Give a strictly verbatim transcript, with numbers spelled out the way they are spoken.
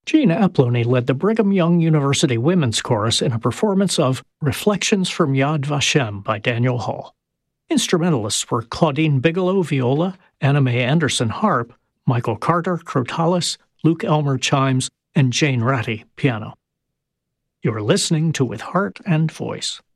Gene Aplony led the Brigham Young University Women's Chorus in a performance of Reflections from Yad Vashem by Daniel Hall. Instrumentalists were Claudine Bigelow, viola, Anna Mae Anderson, harp, Michael Carter, crotales, Luke Elmer, chimes, and Jane Ratty, piano. You're listening to With Heart and Voice.